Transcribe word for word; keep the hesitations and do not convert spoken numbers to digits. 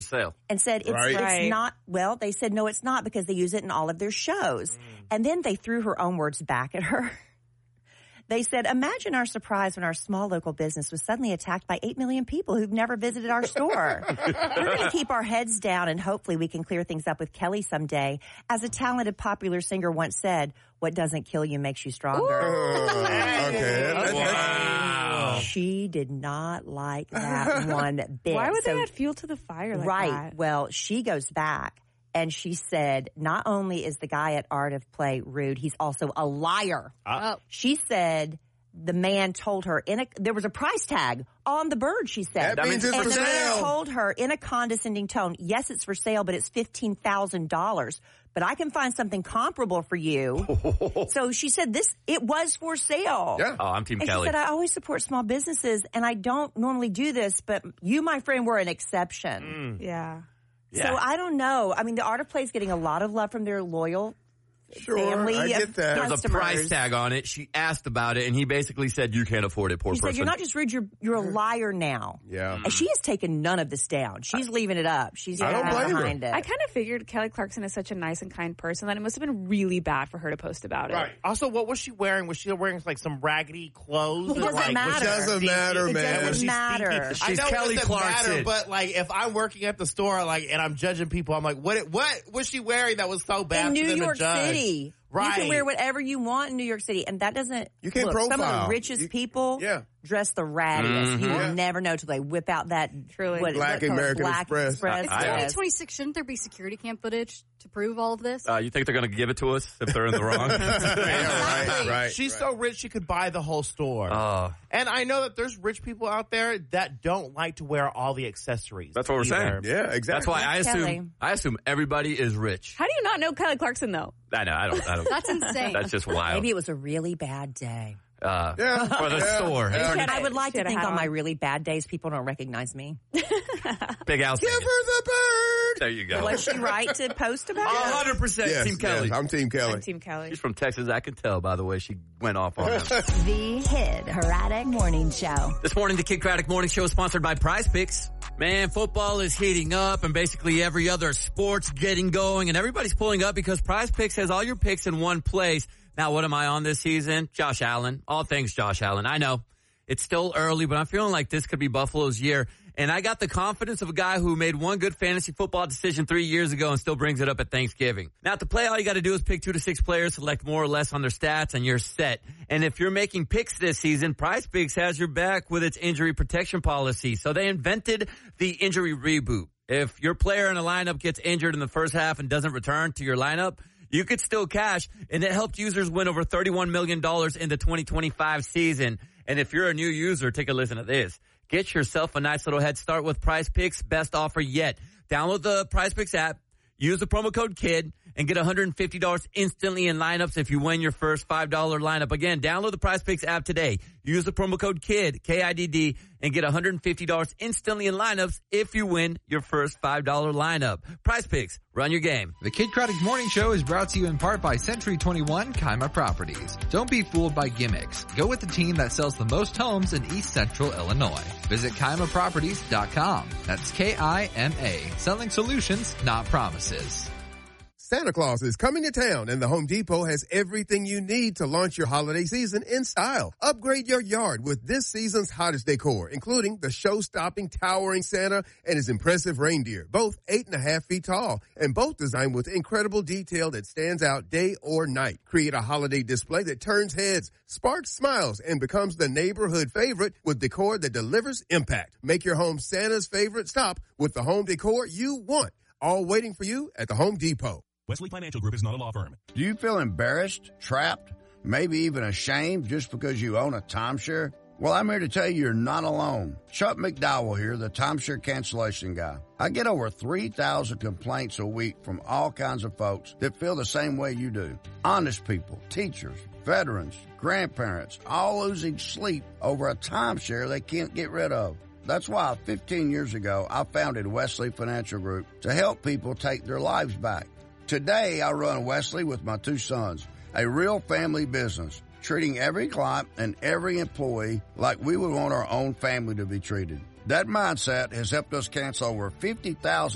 sale. And said, it's, Right. it's Right. not, well, they said, no, it's not because they use it in all of their shows. Mm. And then they threw her own words back at her. They said, imagine our surprise when our small local business was suddenly attacked by eight million people who've never visited our store. We're going to keep our heads down and hopefully we can clear things up with Kelly someday. As a talented popular singer once said, what doesn't kill you makes you stronger. Uh, okay. That's, Wow. She did not like that one bit. Why would So- they add fuel to the fire like right. that? Well, she goes back and she said, not only is the guy at Art of Play rude, he's also a liar. Oh. She said the man told her in a, there was a price tag on the bird, she said. That means it's and for the man sale. told her in a condescending tone, yes, it's for sale, but it's fifteen thousand dollars. But I can find something comparable for you. So she said this, it was for sale. Yeah. Oh, I'm Team And Kelly. she said, I always support small businesses, and I don't normally do this, but you, my friend, were an exception. Yeah. Yeah. So I don't know. I mean, the Art of Play is getting a lot of love from their loyal Sure, family I get of that. There's a customers. price tag on it. She asked about it, and he basically said, you can't afford it, poor He person. said, you're not just rude, you're, you're a liar now. Yeah. And she has taken none of this down. She's leaving it up. She's I don't not blame her. behind it. I kind of figured Kelly Clarkson is such a nice and kind person that it must have been really bad for her to post about it. Right. Also, what was she wearing? Was she wearing like some raggedy clothes? It doesn't like, matter. was she Doesn't stinky? matter, It man. doesn't Was she matter. stinky? She's I know Kelly it doesn't Clarkson. matter, but like if I'm working at the store, like and I'm judging people, I'm like, what? What was she wearing that was so bad in for New them York to judge? City. Right. You can wear whatever you want in New York City, and that doesn't. You can't look, Some of profile. the richest You- people yeah. dress the rattiest. You will Yeah. never know till they whip out that Truly. what, Black what color? American Black Express. Express. It's I- twenty yes. twenty-six. Shouldn't there be security cam footage to prove all of this? Uh, you think they're going to give it to us if they're in the wrong? Yeah, right, right. She's right. so rich she could buy the whole store. Oh. And I know that there's rich people out there that don't like to wear all the accessories. That's what we're either. saying. Yeah, exactly. That's why I Kelly. assume I assume everybody is rich. How do you not know Kelly Clarkson though? I know. I don't. I don't. That's insane. That's just wild. Maybe it was a really bad day. Uh, Yeah. for the Yeah. store. Yeah. Turn it- I would like She to had a think hat on my on. really bad days, people don't recognize me. Big house. Give her the bird. There you go. Was she right to post about one it? hundred percent Yes, Team Kelly. yes, I'm Team Kelly. I'm Team Kelly. She's from Texas. I can tell by the way she went off on him. The Hit Herodic Morning Show. This morning, the Kid Craddock Morning Show is sponsored by Prize Picks. Man, football is heating up and basically every other sport's getting going and everybody's pulling up because Prize Picks has all your picks in one place. Now, what am I on this season? Josh Allen. All things Josh Allen. I know it's still early, but I'm feeling like this could be Buffalo's year. And I got the confidence of a guy who made one good fantasy football decision three years ago and still brings it up at Thanksgiving. Now, to play, all you got to do is pick two to six players, select more or less on their stats, and you're set. And if you're making picks this season, Prize Picks has your back with its injury protection policy. So they invented the injury reboot. If your player in a lineup gets injured in the first half and doesn't return to your lineup, you could still cash, and it helped users win over thirty-one million dollars in the twenty twenty-five season. And if you're a new user, take a listen to this. Get yourself a nice little head start with Prize Picks, best offer yet. Download the Prize Picks app, use the promo code KID, and get one hundred fifty dollars instantly in lineups if you win your first five dollar lineup. Again, download the Prize Picks app today. Use the promo code KID, K I D D, and get one hundred fifty dollars instantly in lineups if you win your first five dollar lineup. Prize Picks, run your game. The Kid Craddock Morning Show is brought to you in part by Century twenty-one Kaima Properties. Don't be fooled by gimmicks. Go with the team that sells the most homes in East Central Illinois. Visit Kaima Properties dot com. That's K I M A. Selling solutions, not promises. Santa Claus is coming to town and the Home Depot has everything you need to launch your holiday season in style. Upgrade your yard with this season's hottest decor, including the show-stopping towering Santa and his impressive reindeer, both eight and a half feet tall and both designed with incredible detail that stands out day or night. Create a holiday display that turns heads, sparks smiles, and becomes the neighborhood favorite with decor that delivers impact. Make your home Santa's favorite stop with the home decor you want. All waiting for you at the Home Depot. Wesley Financial Group is not a law firm. Do you feel embarrassed, trapped, maybe even ashamed just because you own a timeshare? Well, I'm here to tell you you're not alone. Chuck McDowell here, the timeshare cancellation guy. I get over three thousand complaints a week from all kinds of folks that feel the same way you do. Honest people, teachers, veterans, grandparents, all losing sleep over a timeshare they can't get rid of. That's why fifteen years ago, I founded Wesley Financial Group to help people take their lives back. Today, I run Wesley with my two sons, a real family business, treating every client and every employee like we would want our own family to be treated. That mindset has helped us cancel over fifty thousand